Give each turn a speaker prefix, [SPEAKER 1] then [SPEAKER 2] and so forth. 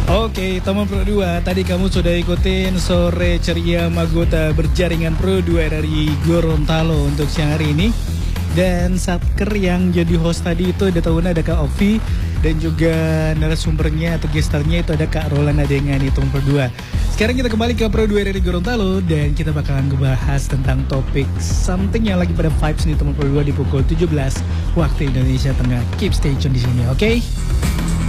[SPEAKER 1] Oke, teman Pro 2, tadi kamu sudah ikutin Sore Ceria Magota berjaringan Pro 2 dari Gorontalo untuk siang hari ini. Dan Satker yang jadi host tadi itu ada tahunnya ada Kak Ovi, dan juga narasumbernya atau gesternya itu ada Kak Rolanda dengan itu Pro 2. Sekarang kita kembali ke Pro 2 dari Gorontalo dan kita bakalan ngebahas tentang topik something yang lagi pada vibes nih teman Pro 2 di pukul 17 waktu Indonesia Tengah. Keep stay tune di sini, oke?